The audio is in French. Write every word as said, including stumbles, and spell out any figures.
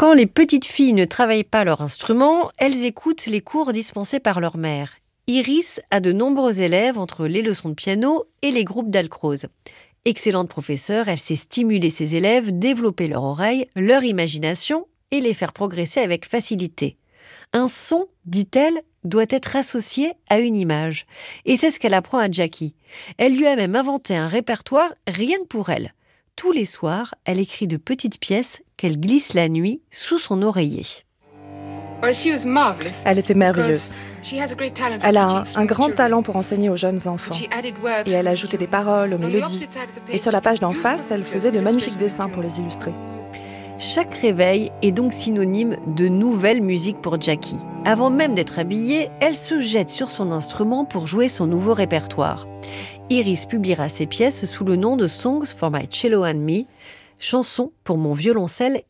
Quand les petites filles ne travaillent pas leur instrument, elles écoutent les cours dispensés par leur mère. Iris a de nombreux élèves entre les leçons de piano et les groupes d'alcrose. Excellente professeure, elle sait stimuler ses élèves, développer leur oreille, leur imagination et les faire progresser avec facilité. Un son, dit-elle, doit être associé à une image. Et c'est ce qu'elle apprend à Jackie. Elle lui a même inventé un répertoire rien que pour elle. Tous les soirs, elle écrit de petites pièces qu'elle glisse la nuit sous son oreiller. Elle était merveilleuse. Elle a un, un grand talent pour enseigner aux jeunes enfants. Et elle ajoutait des paroles aux mélodies. Et sur la page d'en face, elle faisait de magnifiques dessins pour les illustrer. Chaque réveil est donc synonyme de nouvelle musique pour Jackie. Avant même d'être habillée, elle se jette sur son instrument pour jouer son nouveau répertoire. Iris publiera ses pièces sous le nom de Songs for My Cello and Me, chansons pour mon violoncelle